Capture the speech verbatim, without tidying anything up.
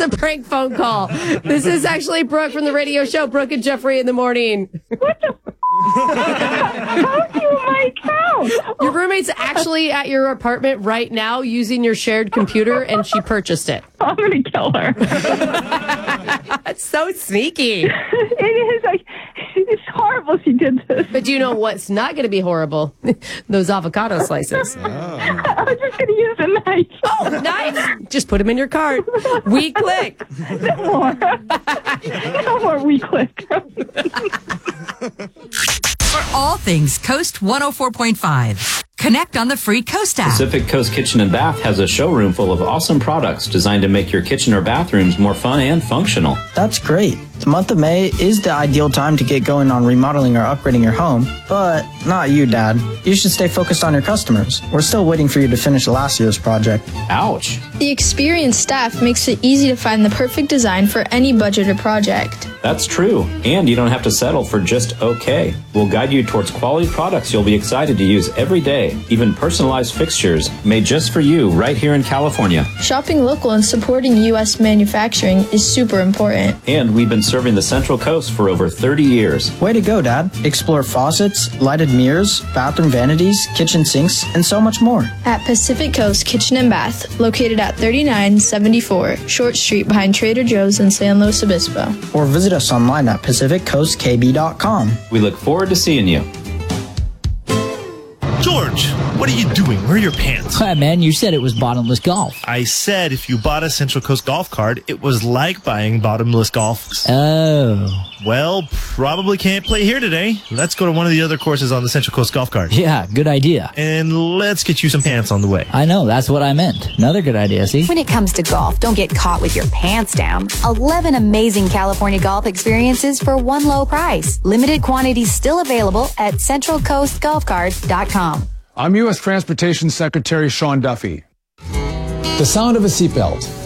a prank phone call. This is actually Brooke from the radio show Brooke and Jeffrey in the Morning. What the f- How do you my account? Your roommate's actually at your apartment right now using your shared computer, and she purchased it. I'm going to kill her. That's so sneaky. It is. Like, it's horrible she did this. But do you know what's not going to be horrible? Those avocado slices. Oh. I was just going to use a knife. Oh, nice. Just put them in your cart. We click. No more. No more we click. For all things Coast one oh four point five. Connect on the free Coast app. Pacific Coast Kitchen and Bath has a showroom full of awesome products designed to make your kitchen or bathrooms more fun and functional. That's great. The month of May is the ideal time to get going on remodeling or upgrading your home, but not you, Dad. You should stay focused on your customers. We're still waiting for you to finish last year's project. Ouch. The experienced staff makes it easy to find the perfect design for any budget or project. That's true, and you don't have to settle for just okay. We'll guide you towards quality products you'll be excited to use every day, even personalized fixtures made just for you right here in California. Shopping local and supporting U S manufacturing is super important. And we've been serving the Central Coast for over thirty years. Way to go, Dad. Explore faucets, lighted mirrors, bathroom vanities, kitchen sinks, and so much more. At Pacific Coast Kitchen and Bath, located at thirty-nine seventy-four Short Street behind Trader Joe's in San Luis Obispo. Or visit us online at pacific coast k b dot com. We look forward to seeing you. George, what are you doing? Where are your pants? Hi, man, you said it was bottomless golf. I said if you bought a Central Coast golf card, it was like buying bottomless golf. Oh. Well, probably can't play here today. Let's go to one of the other courses on the Central Coast golf card. Yeah, good idea. And let's get you some pants on the way. I know, that's what I meant. Another good idea, see? When it comes to golf, don't get caught with your pants down. eleven amazing California golf experiences for one low price. Limited quantities still available at central coast golf cards dot com. I'm U S Transportation Secretary Sean Duffy. The sound of a seatbelt